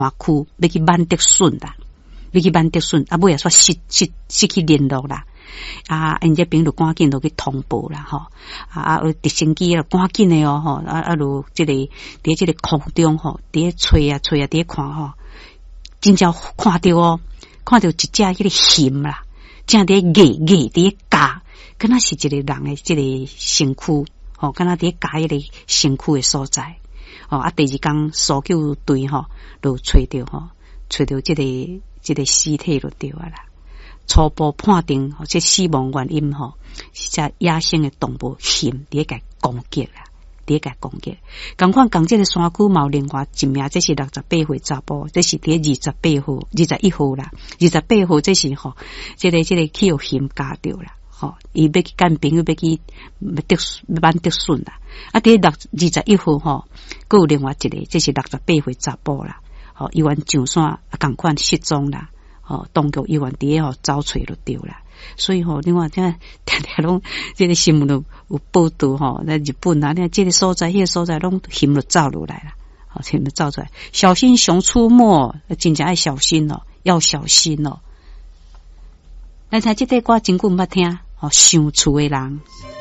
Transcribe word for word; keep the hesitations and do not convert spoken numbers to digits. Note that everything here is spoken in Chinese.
区要去满德顺啦，要去满德顺，啊，尾也说失失失去联络啦。啊，因这边就赶紧就去通报啦，吼啊啊，直升机啦，赶紧的哦，吼啊啊，就这个伫这个空中吼，伫吹啊吹啊，伫看吼，真正看到哦，看到一只迄个熊啦，正伫咬咬伫夹，敢若是一个人的这个身躯，吼，敢若伫夹迄个身躯的所在，哦啊，第二天搜救队吼，就找到吼，找到这个这个尸体就对啊啦。初步判定，这死亡原因吼是只野生的动物熊伫个攻击啦，伫个攻击。共款讲，这个山区嘛有另外一名，这是六十八岁查甫，这是伫二十八号、二十一号啦，二十八号这是吼，这个这个去互熊夹着啦，吼，伊要去跟朋友要去德满德顺啦，啊，伫六二十一号吼，佫有另外一个，这是六十八岁查甫啦，吼，伊原上山啊，共款失踪啦。哦，当局医院伫个吼找找就对啦，所以吼，另外这常常拢这个新闻都有报道吼，在日本啊，那这个所在、迄、那个所在拢熊就走落来啦，好，熊就走出来，小心熊出没，真正要小心哦，要小心哦。咱睇这块歌真久毋捌听，哦，想厝的人。